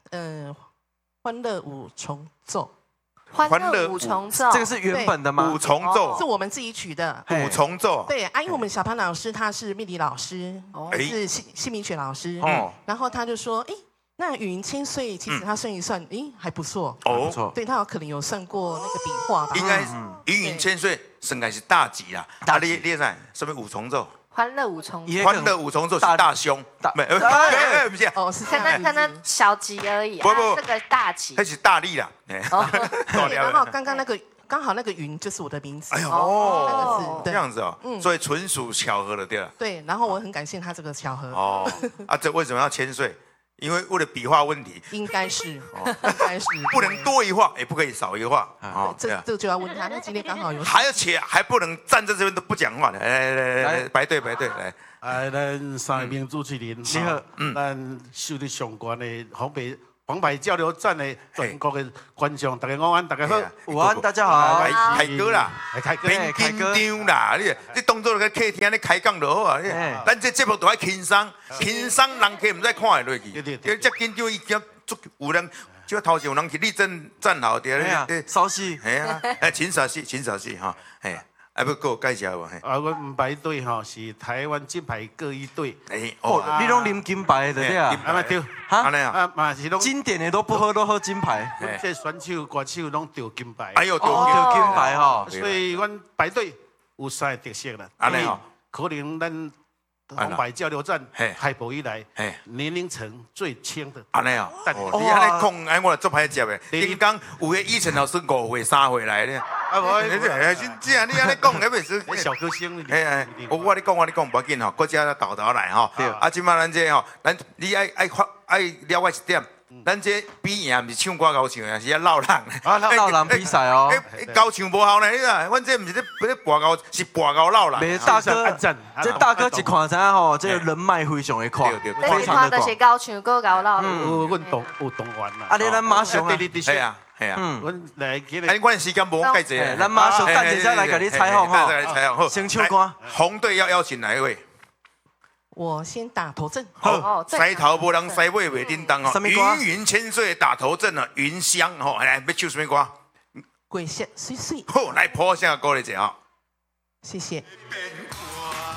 欢乐五重奏。 欢乐五重奏， 这个是原本的吗？ 五重奏是我们自己取的。 五重奏。 对啊，因为我们小潘老师他是命理老师，是姓名学老师。然后他就说，哎，那云千岁其实他算一算，哎，还不错。 不错。 对他有可能有算过那个笔画吧？ 应该云千岁应该是大吉啦。你看什么五重奏？ 欢乐五重奏， 欢乐五重奏是大凶，不是哦，是可能小吉而已。 不， 这个大吉， 那是大力啦。 对，然后刚好那个云就是我的名字。 哎呦，这样子哦，所以纯属巧合了，对了。 对，然后我很感谢他这个巧合。 哦，这为什么要千岁？因为为了笔画问题， 应该是不能多一画，也不可以少一画。 这就要问他。那今天刚好有， 而且还不能站在这边都不讲话的。来，排队来。 咱三名主持人，你好，咱受到上关的黄牌交流站的全国的观众，大家午安，大家好， 午安，大家好， 凯哥啦， 凯哥， 变紧张啦，你当做个客厅咧开讲就好啊。咱这节目都爱轻松，人客唔使看会落去。这紧张伊惊有人，就头前有人去立正站好啲， 稍息， 系啊，请稍息哈，还不够介绍无？ 我们排队哈是台湾金牌各一队。 你拢啉金牌的对啊？ 对， 安尼啊， 嘛是拢经典的都不喝，都喝金牌。 这选手、歌手拢得金牌。 哎呦， 得金牌哈！ 所以阮排队有三个特色啦。 安尼哦， 可能咱黄牌交流站开播以来，年龄层最轻的。 安尼哦，你安尼讲，哎，我做歹接的。你讲有个以前老师5岁、3岁来呢。啊，无，你安尼讲，那袂是小歌星。 我你讲，不要紧吼，国家倒来吼。啊，即马咱这吼，你爱了解一点。咱这比赢毋是唱歌高唱的，是闹人。 闹人比赛哦。 高唱无效呢，你啊，阮这毋是咧拔高，是拔高闹人。 大哥，这大哥一看知影吼，这人脉非常的快， 非常的广。是高唱歌高闹。 阮有动员啦。 啊，你咱马上啊。 系啊。 阮来今日， 哎，我时间无介济， 咱马上等一下来给你采访吼。先唱歌。 红队要邀请哪一位？ 我先打头阵。 好，西头无人西尾袂叮当哦。云千岁打头阵啊，云香吼，来要唱什么歌？ 鬼仙碎碎。 好，来播下歌来者哦。 谢谢。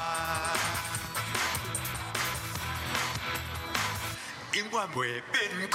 永远袂变。